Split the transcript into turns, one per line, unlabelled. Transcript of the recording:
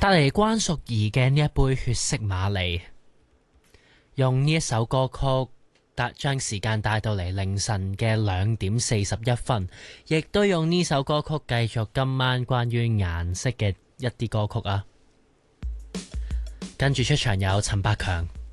帶嚟關淑怡嘅呢一杯血色瑪莉，用呢一首歌曲將時間帶到嚟凌晨嘅2:41，亦都用呢首歌曲繼續今晚關於顏色嘅一啲歌曲啊。跟住出場有陳百強。